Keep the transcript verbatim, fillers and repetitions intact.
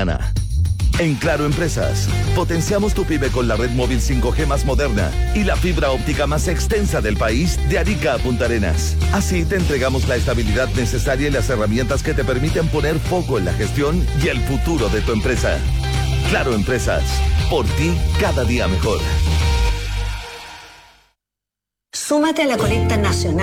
mañana. En Claro Empresas, potenciamos tu pyme con la red móvil cinco G más moderna y la fibra óptica más extensa del país de Arica a Punta Arenas. Así te entregamos la estabilidad necesaria y las herramientas que te permiten poner foco en la gestión y el futuro de tu empresa. Claro Empresas, por ti cada día mejor. Súmate a la colecta nacional